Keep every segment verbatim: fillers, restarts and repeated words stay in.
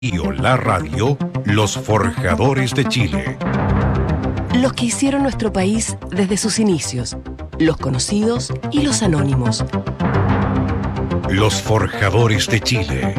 La radio, los forjadores de Chile. Los que hicieron nuestro país desde sus inicios, los conocidos y los anónimos. Los forjadores de Chile.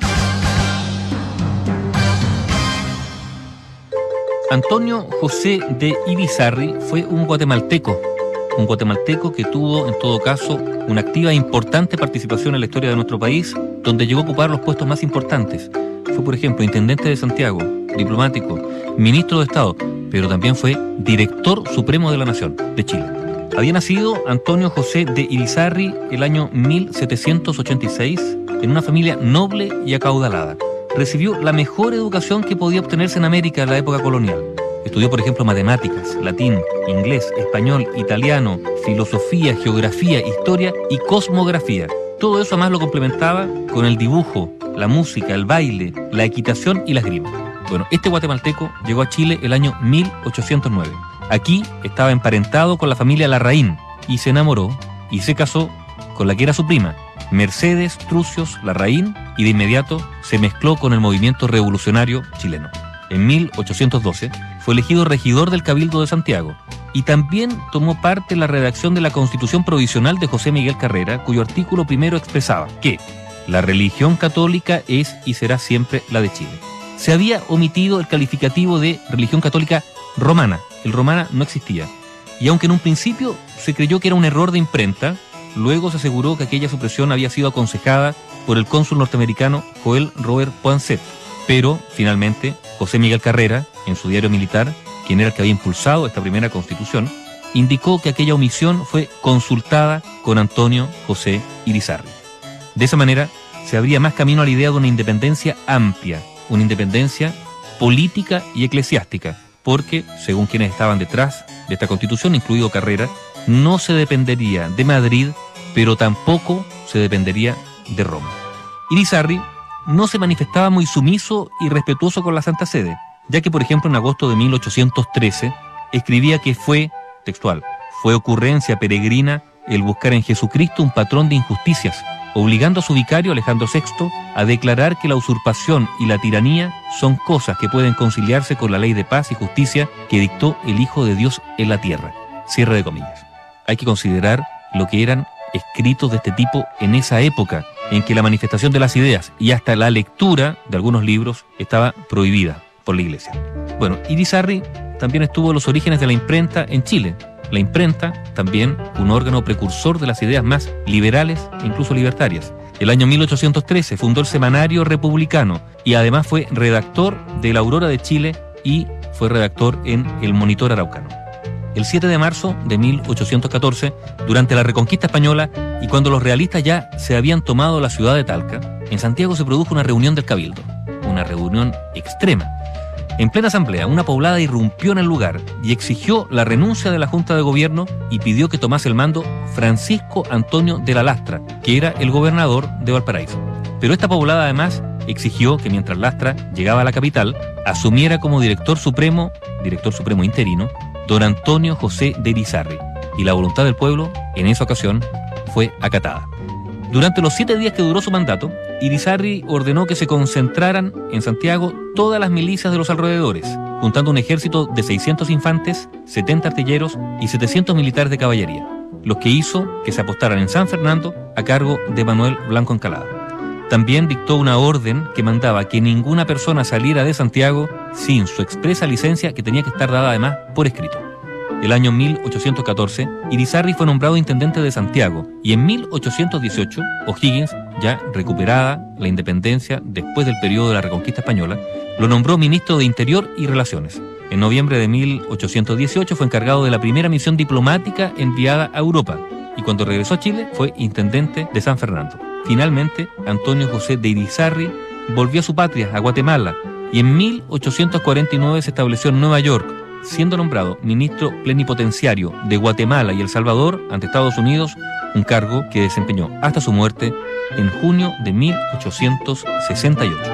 Antonio José de Irizarry fue un guatemalteco, un guatemalteco que tuvo, en todo caso, una activa e importante participación en la historia de nuestro país, donde llegó a ocupar los puestos más importantes. Fue, por ejemplo, intendente de Santiago, diplomático, ministro de Estado, pero también fue director supremo de la Nación de Chile. Había nacido Antonio José de Irizarry el año mil setecientos ochenta y seis en una familia noble y acaudalada. Recibió la mejor educación que podía obtenerse en América en la época colonial. Estudió, por ejemplo, matemáticas, latín, inglés, español, italiano, filosofía, geografía, historia y cosmografía. Todo eso además lo complementaba con el dibujo, la música, el baile, la equitación y la esgrima. Bueno, este guatemalteco llegó a Chile el año mil ochocientos nueve. Aquí estaba emparentado con la familia Larraín y se enamoró y se casó con la que era su prima, Mercedes Trucios Larraín, y de inmediato se mezcló con el movimiento revolucionario chileno. En mil ochocientos doce fue elegido regidor del Cabildo de Santiago y también tomó parte en la redacción de la Constitución Provisional de José Miguel Carrera, cuyo artículo primero expresaba que la religión católica es y será siempre la de Chile. Se había omitido el calificativo de religión católica romana. El romana no existía. Y aunque en un principio se creyó que era un error de imprenta, luego se aseguró que aquella supresión había sido aconsejada por el cónsul norteamericano Joel Robert Poinsett. Pero, finalmente, José Miguel Carrera, en su diario militar, quien era el que había impulsado esta primera constitución, indicó que aquella omisión fue consultada con Antonio José Irizarry. De esa manera, se abría más camino a la idea de una independencia amplia, una independencia política y eclesiástica, porque, según quienes estaban detrás de esta constitución, incluido Carrera, no se dependería de Madrid, pero tampoco se dependería de Roma. Irizarry no se manifestaba muy sumiso y respetuoso con la Santa Sede, ya que, por ejemplo, en agosto de mil ochocientos trece, escribía que fue, textual, fue ocurrencia peregrina el buscar en Jesucristo un patrón de injusticias, obligando a su vicario Alejandro sexto a declarar que la usurpación y la tiranía son cosas que pueden conciliarse con la ley de paz y justicia que dictó el Hijo de Dios en la tierra. Cierre de comillas. Hay que considerar lo que eran escritos de este tipo en esa época, en que la manifestación de las ideas y hasta la lectura de algunos libros estaba prohibida por la Iglesia. Bueno, Irizarry también estuvo en los orígenes de la imprenta en Chile. La imprenta, también un órgano precursor de las ideas más liberales e incluso libertarias. El año mil ochocientos trece fundó el Semanario Republicano y además fue redactor de La Aurora de Chile y fue redactor en El Monitor Araucano. El siete de marzo de mil ochocientos catorce, durante la Reconquista Española y cuando los realistas ya se habían tomado la ciudad de Talca, en Santiago se produjo una reunión del Cabildo, una reunión extrema. En plena asamblea, una poblada irrumpió en el lugar y exigió la renuncia de la Junta de Gobierno y pidió que tomase el mando Francisco Antonio de la Lastra, que era el gobernador de Valparaíso. Pero esta poblada además exigió que mientras Lastra llegaba a la capital, asumiera como director supremo, director supremo interino, don Antonio José de Irizarry, y la voluntad del pueblo, en esa ocasión, fue acatada. Durante los siete días que duró su mandato, Irizarry ordenó que se concentraran en Santiago todas las milicias de los alrededores, juntando un ejército de seiscientos infantes, setenta artilleros y setecientos militares de caballería, los que hizo que se apostaran en San Fernando a cargo de Manuel Blanco Encalada. También dictó una orden que mandaba que ninguna persona saliera de Santiago sin su expresa licencia, que tenía que estar dada además por escrito. El año mil ochocientos catorce, Irizarry fue nombrado intendente de Santiago y en mil ochocientos dieciocho, O'Higgins, ya recuperada la independencia después del periodo de la Reconquista Española, lo nombró ministro de Interior y Relaciones. En noviembre de mil ochocientos dieciocho fue encargado de la primera misión diplomática enviada a Europa y cuando regresó a Chile fue intendente de San Fernando. Finalmente, Antonio José de Irizarry volvió a su patria, a Guatemala, y en mil ochocientos cuarenta y nueve se estableció en Nueva York, siendo nombrado ministro plenipotenciario de Guatemala y El Salvador ante Estados Unidos, un cargo que desempeñó hasta su muerte en junio de mil ochocientos sesenta y ocho.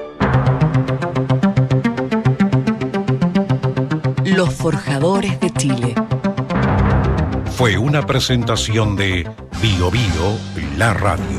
Los forjadores de Chile. Fue una presentación de Bio Bio, la radio.